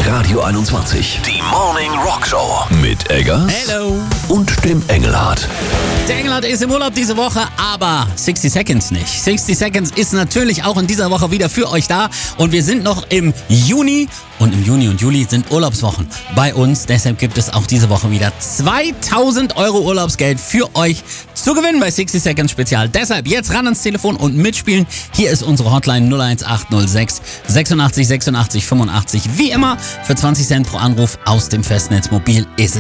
Radio 21. Die Morning Rock Show. Mit Eggers. Hello. Und dem Engelhardt. Der Engelhardt ist im Urlaub diese Woche, aber 60 Seconds nicht. 60 Seconds ist natürlich auch in dieser Woche wieder für euch da. Und wir sind noch im Juni. Und im Juni und Juli sind Urlaubswochen bei uns. Deshalb gibt es auch diese Woche wieder 2000 Euro Urlaubsgeld für euch zu gewinnen bei 60 Seconds Spezial. Deshalb jetzt ran ans Telefon und mitspielen. Hier ist unsere Hotline 01806 86 86 85. Wie immer für 20 Cent pro Anruf aus dem Festnetzmobil ist es